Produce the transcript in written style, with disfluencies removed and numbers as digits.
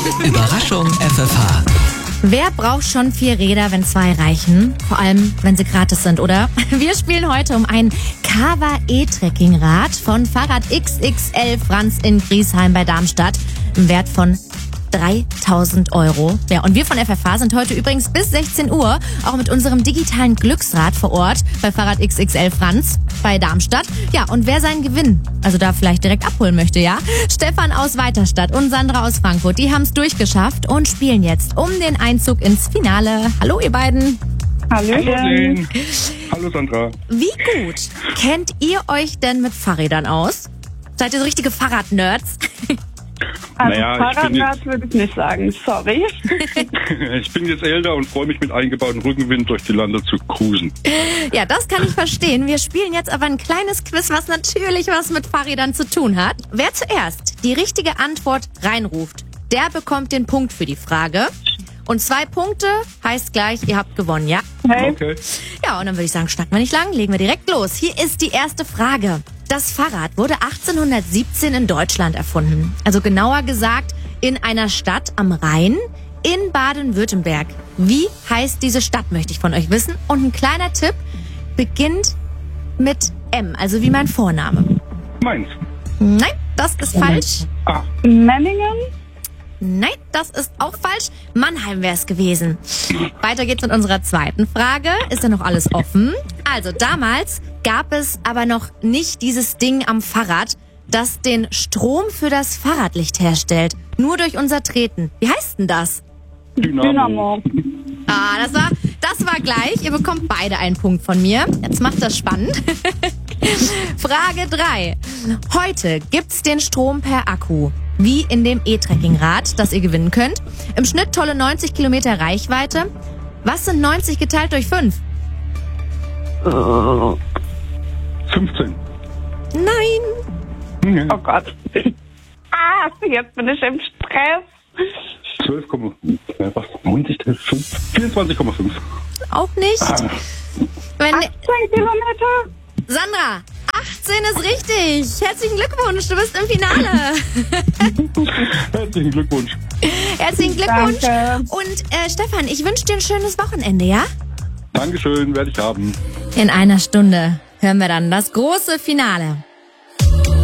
Überraschung FFH. Wer braucht schon 4 Räder, wenn 2 reichen? Vor allem, wenn sie gratis sind, oder? Wir spielen heute um ein Kawa E-Trekking-Rad von Fahrrad XXL Franz in Griesheim bei Darmstadt im Wert von 3.000 €. Ja, und wir von FFH sind heute übrigens bis 16 Uhr auch mit unserem digitalen Glücksrad vor Ort bei Fahrrad XXL Franz bei Darmstadt. Ja, und wer seinen Gewinn, also da vielleicht direkt abholen möchte, ja? Stefan aus Weiterstadt und Sandra aus Frankfurt, die haben es durchgeschafft und spielen jetzt um den Einzug ins Finale. Hallo ihr beiden. Hallo. Hallo Sandra. Wie gut kennt ihr euch denn mit Fahrrädern aus? Seid ihr so richtige Fahrradnerds? Also Naja, Fahrradnerds würde ich nicht sagen, sorry. Ich bin jetzt älter und freue mich mit eingebautem Rückenwind durch die Lande zu cruisen. Ja, das kann ich verstehen. Wir spielen jetzt aber ein kleines Quiz, was natürlich was mit Fahrrädern zu tun hat. Wer zuerst die richtige Antwort reinruft, der bekommt den Punkt für die Frage. Und 2 Punkte heißt gleich, ihr habt gewonnen, ja? Hey. Okay. Ja, und dann würde ich sagen, schnacken wir nicht lang, legen wir direkt los. Hier ist die erste Frage. Das Fahrrad wurde 1817 in Deutschland erfunden. Also genauer gesagt in einer Stadt am Rhein in Baden-Württemberg. Wie heißt diese Stadt, möchte ich von euch wissen. Und ein kleiner Tipp, beginnt mit M, also wie mein Vorname. Meins. Nein, das ist falsch. Memmingen? Nein, das ist auch falsch. Mannheim wäre es gewesen. Weiter geht's mit unserer zweiten Frage. Ist ja noch alles offen? Also damals gab es aber noch nicht dieses Ding am Fahrrad, das den Strom für das Fahrradlicht herstellt. Nur durch unser Treten. Wie heißt denn das? Dynamo. Ah, das war gleich. Ihr bekommt beide einen Punkt von mir. Jetzt macht das spannend. Frage 3. Heute gibt's den Strom per Akku. Wie in dem E-Trekking-Rad, das ihr gewinnen könnt. Im Schnitt tolle 90 Kilometer Reichweite. Was sind 90 geteilt durch 5? 15. Nein. Oh Gott. Jetzt bin ich im Stress. 12,5. Was? 90 durch 5? 24,5. Auch nicht. 18 Kilometer? Sandra, 18 ist richtig. Herzlichen Glückwunsch, du bist im Finale. Herzlichen Glückwunsch. Herzlichen Glückwunsch. Danke. Und Stefan, ich wünsche dir ein schönes Wochenende, ja? Dankeschön, werde ich haben. In einer Stunde hören wir dann das große Finale.